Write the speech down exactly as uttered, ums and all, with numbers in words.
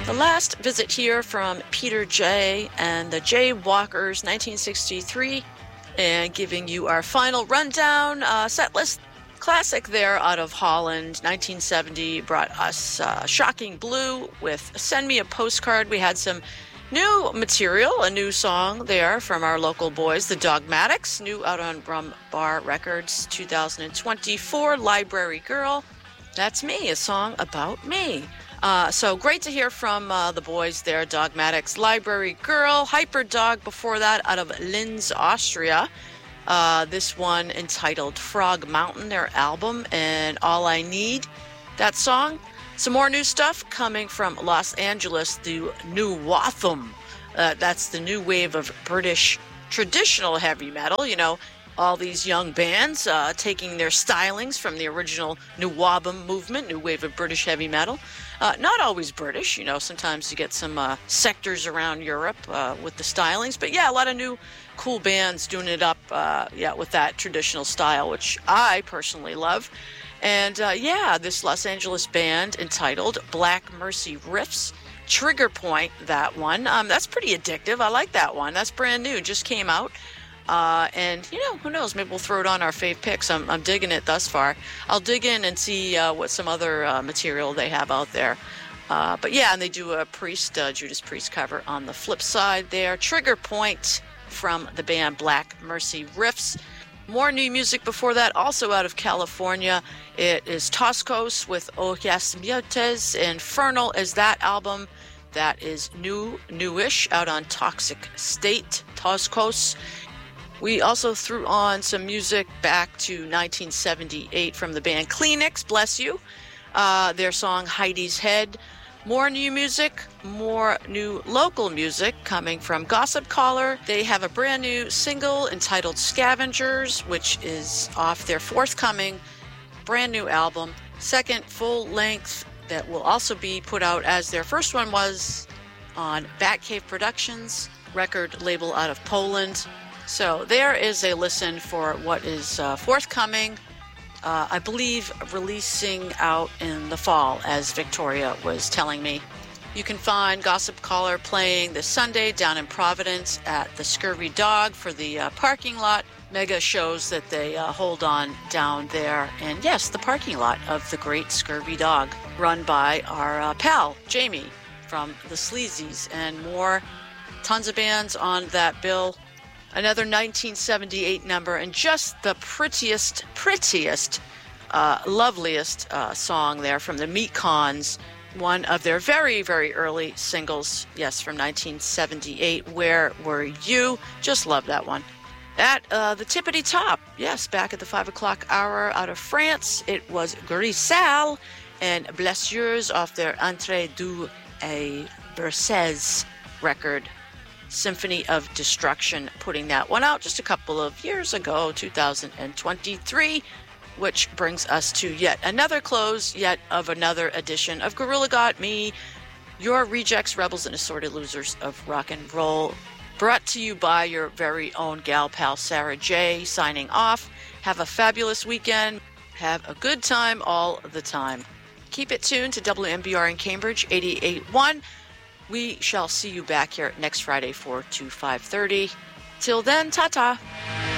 The last visit here from Peter J. and the Jaywalkers, nineteen sixty-three, and giving you our final rundown. Uh, set list classic there out of Holland. nineteen seventy brought us uh, Shocking Blue with Send Me a Postcard. We had some new material, a new song there from our local boys, the Dogmatics, new out on Rum Bar Records, two thousand twenty-four, Library Girl. That's me, a song about me. Uh, so great to hear from uh, the boys there, Dogmatics, Library Girl, Hyper Dog before that out of Linz, Austria. Uh, this one entitled Frog Mountain, their album, and All I Need, that song. Some more new stuff coming from Los Angeles, the New Watham. Uh, that's the new wave of British traditional heavy metal, you know, all these young bands uh, taking their stylings from the original New Watham movement, new wave of British heavy metal. Uh, not always British, you know, sometimes you get some uh, sectors around Europe uh, with the stylings. But yeah, a lot of new cool bands doing it up, uh, yeah, with that traditional style, which I personally love. And uh, yeah, this Los Angeles band entitled Black Mercy Riffs, Trigger Point, that one. Um, that's pretty addictive. I like that one. That's brand new, just came out. Uh, and, you know, who knows, maybe we'll throw it on our fave picks. I'm, I'm digging it thus far. I'll dig in and see uh, what some other uh, material they have out there. Uh, but yeah, and they do a Priest, uh, Judas Priest cover on the flip side there. Trigger Point from the band Black Mercy Riffs. More new music before that, also out of California. It is Toscos with Ojas Miotes. Infernal is that album. That is new, newish, out on Toxic State, Toscos. We also threw on some music back to nineteen seventy-eight from the band Kleenex, bless you. Uh, their song Heidi's Head. More new music, more new local music coming from Gossip Collar. They have a brand new single entitled Scavengers, which is off their forthcoming brand new album. Second full length that will also be put out, as their first one was, on Batcave Productions, record label out of Poland. So there is a listen for what is uh, forthcoming. Uh, I believe releasing out in the fall, as Victoria was telling me. You can find Gossip Collar playing this Sunday down in Providence at the Scurvy Dog for the uh, parking lot mega shows that they uh, hold on down there. And yes, the parking lot of the Great Scurvy Dog, run by our uh, pal, Jamie, from the Sleazies, and more. Tons of bands on that bill. Another nineteen seventy-eight number, and just the prettiest, prettiest, uh, loveliest uh, song there from the Meat Cons, one of their very, very early singles, yes, from nineteen seventy-eight, Where Were You? Just love that one. At uh, the tippity top, yes, back at the five o'clock hour out of France, it was Grisal and Blessures off their Entrée du Bercez record. Symphony of Destruction, putting that one out just a couple of years ago, two thousand twenty-three, which brings us to yet another close, yet of another edition of Gorilla Got Me, your rejects, rebels, and assorted losers of rock and roll, brought to you by your very own gal pal Sarah J, signing off. Have a fabulous weekend. Have a good time all the time. Keep it tuned to W M B R in Cambridge, eighty-eight point one. We shall see you back here next Friday, four to five thirty. Till then, ta-ta.